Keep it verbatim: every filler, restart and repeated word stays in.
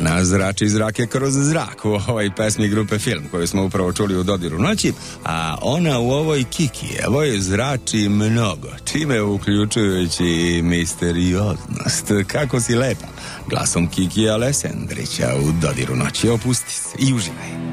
Ona zrači zrake kroz zrak u ovoj pesmi grupe Film koju smo upravo čuli u Dodiru noći, a ona u ovoj Kikijevoj zrači mnogo, čime uključujući i misterioznost. Kako si lepa, glasom Kikija Alessandrića u Dodiru noći. Opusti se i uživaj.